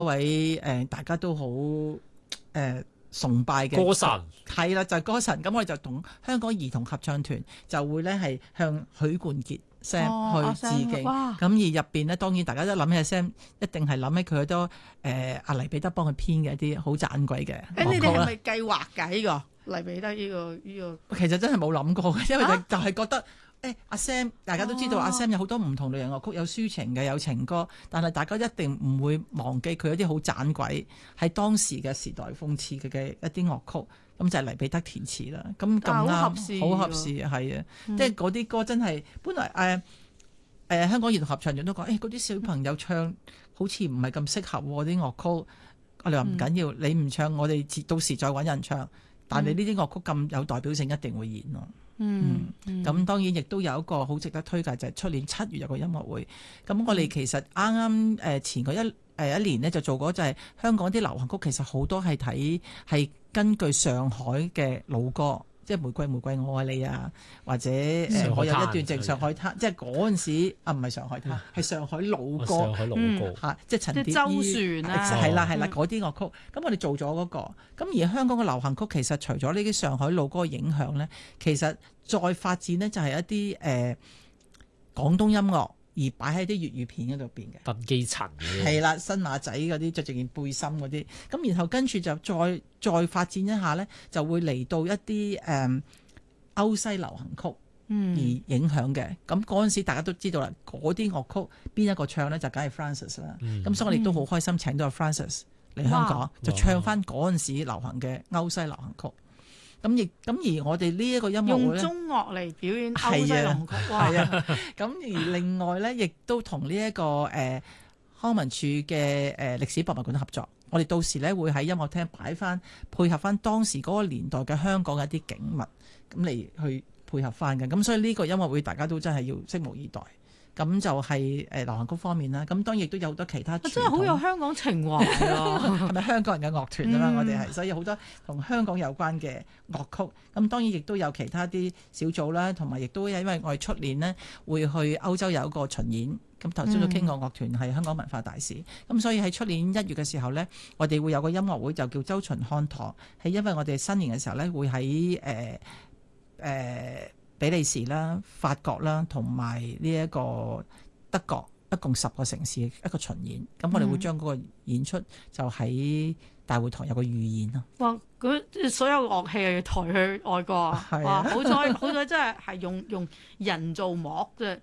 位大家都好崇拜嘅歌神係啦，就係歌神。咁我哋就同香港兒童合唱團就會咧係向許冠傑 Sam 去致敬。咁而入邊呢，當然大家都諗起 Sam， 一定係諗起佢好多阿黎彼得幫佢編嘅一啲好盞鬼嘅樂曲啦。 你哋係咪計劃㗎？呢個黎彼得呢個其實真係冇諗過嘅，因為就係覺得。阿 Sam， 大家都知道阿 Sam 有好多唔同類型樂曲，有抒情嘅，有情歌，但係大家一定唔會忘記佢有啲好盞鬼，係當時嘅時代諷刺嘅一啲樂曲，咁就係黎彼得填詞啦。咁咁啱，好合適係啊！即係嗰啲歌真係本來香港兒童合唱團都講，嗰啲小朋友唱好似唔係咁適合啲樂曲，我哋話唔緊要，你唔唱，我哋到時再揾人唱。但係呢啲樂曲咁有代表性，一定會演咯。咁當然亦都有一個好值得推介，就係出年7月有個音樂會。咁我哋其實啱啱前嗰一年呢，就做過，就係香港啲流行曲其實好多係根據上海嘅老歌，即係玫瑰玫瑰我愛你啊，或者我有一段情上海灘，即係嗰陣時唔係上海灘，係上海老歌， 上海老歌即係陳蝶衣、 周旋啊， 係啦嗰啲樂曲。咁我哋做咗嗰個，咁而香港嘅流行曲其實除咗呢啲上海老歌嘅影響咧，其實再發展呢，就係一啲廣東音樂。而擺喺啲粵語片嗰度邊嘅， 鄧寄塵嘅係啦，新馬仔嗰啲着住件背心嗰啲，咁然後跟住就再發展一下咧，就會嚟到一啲歐西流行曲而影響嘅。咁嗰陣時大家都知道啦，嗰啲樂曲邊一個唱咧就梗係 Francis 啦。咁所以我哋都好開心請到阿 Francis 嚟香港，就唱翻嗰陣時流行嘅歐西流行曲。咁而我哋呢一個音樂會用中樂嚟表演歐西流行曲， 係啊。咁而另外咧，亦都同呢一個康文署嘅歷史博物館合作，我哋到時咧會喺音樂廳擺翻配合翻當時嗰個年代嘅香港嘅一啲景物，咁嚟去配合翻嘅。咁所以呢個音樂會大家都真係要拭目以待。咁就係流行曲方面啦，咁當然亦都有好多其他傳統， 真係好有香港情懷啊！ 係咪香港人嘅樂團啊嘛？我哋係，所以好多同香港有關嘅樂曲。咁當然亦都有其他啲小組啦，同埋亦都因為我哋出年呢會去歐洲有一個巡演。咁頭先都傾過樂團係香港文化大使，咁所以喺出年1月嘅時候呢，我哋會有個音樂會就叫周巡看舵，係因為我哋新年嘅時候呢會喺比利時啦、法國啦，同埋呢一個德國，一共10個城市一個巡演。咁我哋會將嗰個演出就喺大會堂有個預演咯。 哇！佢所有樂器係要抬去外國啊！哇！好彩真係用人造幕啫。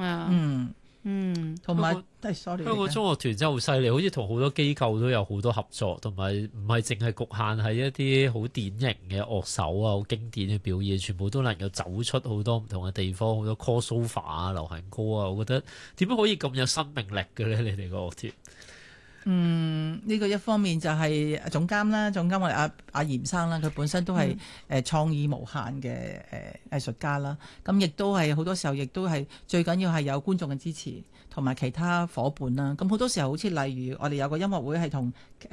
同埋香港中樂團真係好犀利，好似同好多機構都有好多合作，同埋唔係淨係局限喺一啲好典型嘅樂手啊、好經典嘅表演，全部都能夠走出好多唔同嘅地方，好多 crossover 啊、流行歌啊，我覺得點樣可以咁有生命力嘅咧？你哋個樂團？ 呢個一方面就係總監啦，總監我哋阿嚴生啦，佢本身都係創意無限嘅藝術家啦。咁亦都係好多時候，亦都係最緊要係有觀眾嘅支持，同埋其他伙伴啦。咁好多時候好似例如我哋有個音樂會係同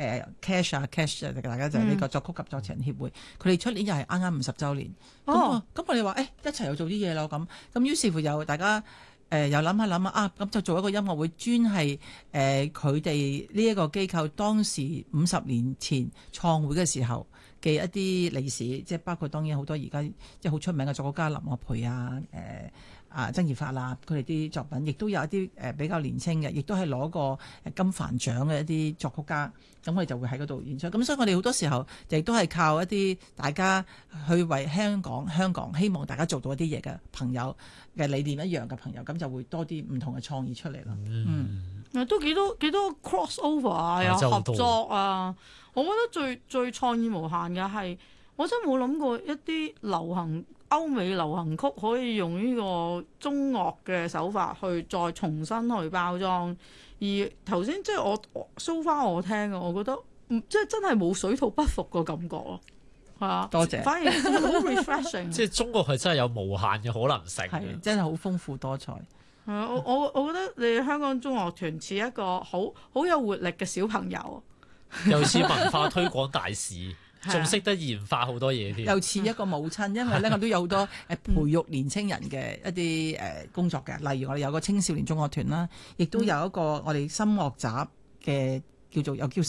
Cash 大家就係呢個作曲及作詞人協會，佢哋出年又係啱啱50週年。咁我哋話一齊又做啲嘢咯。咁於是乎又大家。又諗下啊，咁就做一個音樂會，專係佢哋呢一個機構當時50年前創會嘅時候嘅一啲歷史，即係包括當然好多而家即係好出名嘅作曲家林樂培啊、曾葉發啦，佢哋啲作品，亦都有一啲比較年輕嘅，亦都係攞過金帆獎嘅一啲作曲家，咁我哋就會喺嗰度演出。咁所以我哋好多時候亦都係靠一啲大家去為香港希望大家做到一啲嘢嘅朋友嘅理念一樣嘅朋友，咁就會多啲唔同嘅創意出嚟咯。 都幾多 cross over 啊，有合作啊。我覺得最創意無限嘅係，我真係冇諗過一啲歐美流行曲可以用呢個中樂嘅手法去再重新去包裝。而頭先即係我 so far 我聽嘅，我覺得即係真係冇水土不服個感覺咯。係啊， 多謝。 反而好 refreshing。 即係中樂係真係有無限嘅可能性， 係真係好豐富多彩。 我覺得你香港中樂團似一個好有活力嘅小朋友， 又似文化推廣大使。仲識得研發好多嘢添， 又似一個母親，因為咧我都有好多培育年青人嘅一啲工作嘅，例如我哋有個青少年中樂團啦，亦都有一個我哋新樂集嘅叫做又叫